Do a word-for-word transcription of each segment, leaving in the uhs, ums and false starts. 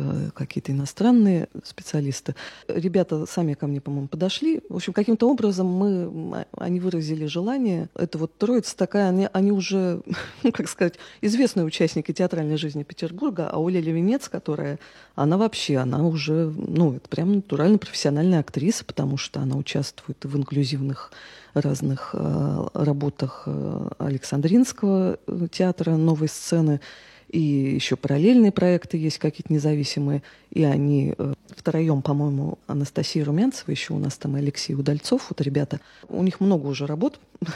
э, какие-то иностранные специалисты. Ребята сами ко мне, по-моему, подошли. В общем, каким-то образом мы, они выразили желание. Это вот троица такая, они, они уже, ну, как сказать, известные участники театральной жизни Петербурга, а Оля Левинец, которая, она вообще, она уже, ну, это прям натурально профессиональная актриса, потому что она участвует в инклюзивных разных э, работах э, Александринского театра «Новой сцены». И еще параллельные проекты есть какие-то независимые. И они э, втроем, по-моему, Анастасия Румянцева, еще у нас там и Алексей Удальцов, вот ребята. У них много уже работ,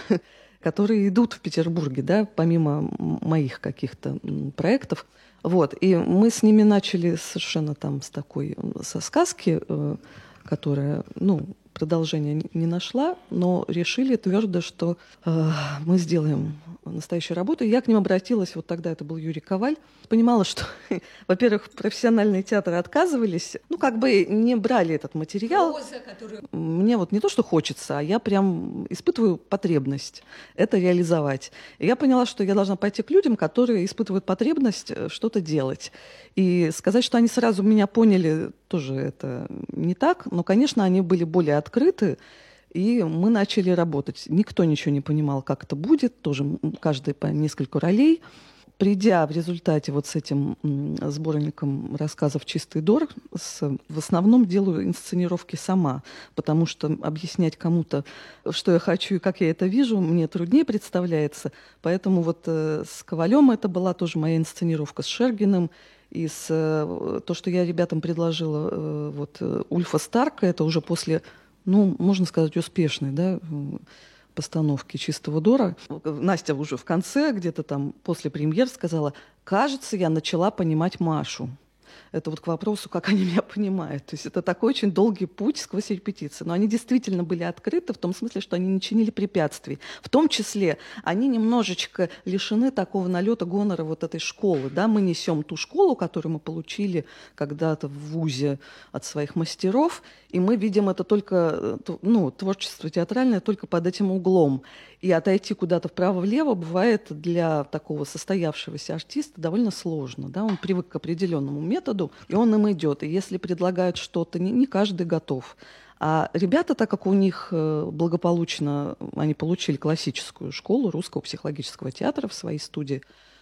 которые идут в Петербурге, да, помимо моих каких-то проектов. Вот. И мы с ними начали совершенно там с такой, со сказки, э, которая, ну, продолжения не нашла, но решили твердо, что э, мы сделаем настоящую работу. И я к ним обратилась, вот тогда это был Юрий Коваль, понимала, что, во-первых, профессиональные театры отказывались, ну, как бы не брали этот материал. Проза, которую... Мне вот не то, что хочется, а я прям испытываю потребность это реализовать. И я поняла, что я должна пойти к людям, которые испытывают потребность что-то делать. И сказать, что они сразу меня поняли, тоже это не так, но, конечно, они были более открыты, и мы начали работать. Никто ничего не понимал, как это будет, тоже каждый по несколько ролей. Придя в результате вот с этим сборником рассказов «Чистый дор», с, в основном делаю инсценировки сама, потому что объяснять кому-то, что я хочу и как я это вижу, мне труднее представляется. Поэтому вот э, с Ковалем это была тоже моя инсценировка, с Шергиным. И с, э, то, что я ребятам предложила, э, вот, э, Ульфа Старка, это уже после, ну, можно сказать, успешной, да, постановки «Чистого дора». Настя уже в конце, где-то там после премьер сказала: «Кажется, я начала понимать Машу». Это вот к вопросу, как они меня понимают. То есть это такой очень долгий путь сквозь репетиции. Но они действительно были открыты в том смысле, что они не чинили препятствий. В том числе они немножечко лишены такого налета гонора вот этой школы. Да? Мы несем ту школу, которую мы получили когда-то в вузе от своих мастеров, и мы видим это только, ну, творчество театральное только под этим углом. И отойти куда-то вправо-влево бывает для такого состоявшегося артиста довольно сложно. Да? Он привык к определенному методу, и он им идет. И если предлагают что-то, не, не каждый готов. А ребята, так как у них благополучно, они получили классическую школу русского психологического театра в своей студии,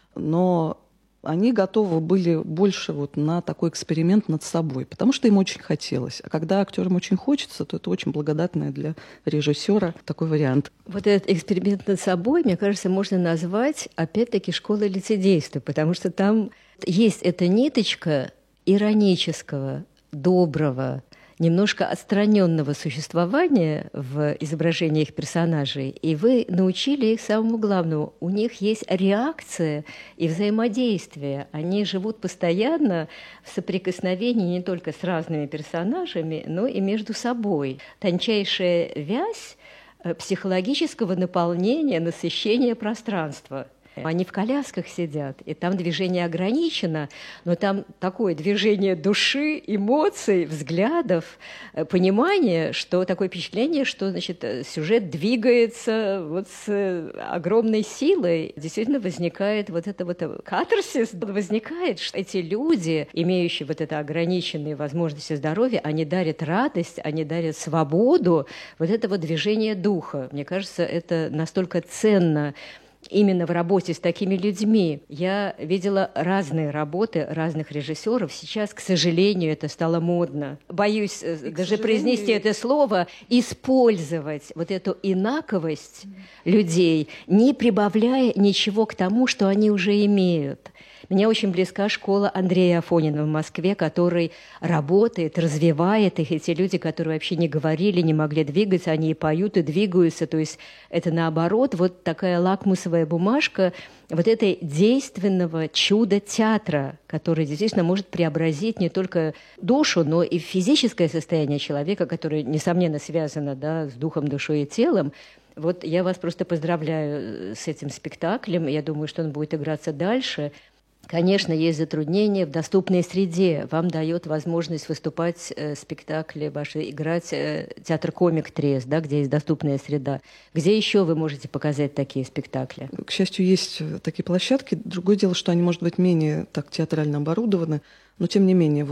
но они готовы были больше вот на такой эксперимент над собой, потому что им очень хотелось. А когда актерам очень хочется, то это очень благодатный для режиссера такой вариант. Вот этот эксперимент над собой, мне кажется, можно назвать опять-таки школой лицедейства, потому что там есть эта ниточка иронического, доброго, немножко отстраненного существования в изображениях персонажей, и вы научили их самому главному. У них есть реакция и взаимодействие. Они живут постоянно в соприкосновении не только с разными персонажами, но и между собой. Тончайшая вязь психологического наполнения, насыщения пространства. Они в колясках сидят, и там движение ограничено, но там такое движение души, эмоций, взглядов, понимание, что такое впечатление, что, значит, сюжет двигается вот с огромной силой. Действительно возникает вот это вот катарсис, возникает, что эти люди, имеющие вот это ограниченные возможности здоровья, они дарят радость, они дарят свободу, вот это вот движение духа. Мне кажется, это настолько ценно именно в работе с такими людьми. Я видела разные работы разных режиссеров. Сейчас, к сожалению, это стало модно. Боюсь и, даже произнести это слово, использовать вот эту инаковость mm-hmm. людей, не прибавляя ничего к тому, что они уже имеют. Мне очень близка школа Андрея Афонина в Москве, который работает, развивает их. Эти люди, которые вообще не говорили, не могли двигаться, они и поют, и двигаются. То есть это, наоборот, вот такая лакмусовая бумажка вот этой действенного чуда театра, который действительно может преобразить не только душу, но и физическое состояние человека, которое, несомненно, связано, да, с духом, душой и телом. Вот я вас просто поздравляю с этим спектаклем. Я думаю, что он будет играться дальше. Конечно, есть затруднения в доступной среде. Вам дает возможность выступать э, спектакли ваши, играть э, театр «Комик Трест», да, где есть доступная среда. Где еще вы можете показать такие спектакли? К счастью, есть такие площадки. Другое дело, что они, может быть, менее так театрально оборудованы, но тем не менее,